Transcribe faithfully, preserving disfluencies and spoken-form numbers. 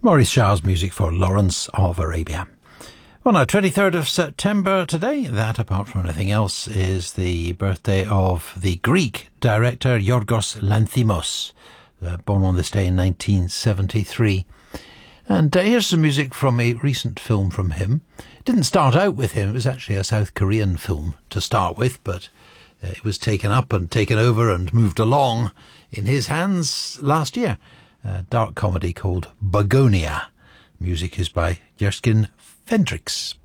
Maurice Jarre's music for Lawrence of Arabia. Well, now, twenty-third of September today. That, apart from anything else, is the birthday of the Greek director Yorgos Lanthimos, uh, born on this day in nineteen seventy-three. And uh, here's some music from a recent film from him. It didn't start out with him. It was actually a South Korean film to start with, but uh, it was taken up and taken over and moved along in his hands last year. A dark comedy called Begonia. Music is by Jerskin Fendrix.